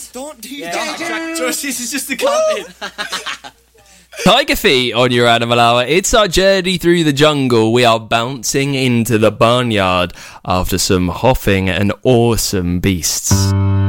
Don't do that. Josh, this is just the cut. Tiger Feet on your Animal Hour. It's our journey through the jungle. We are bouncing into the barnyard after some hopping and awesome beasts.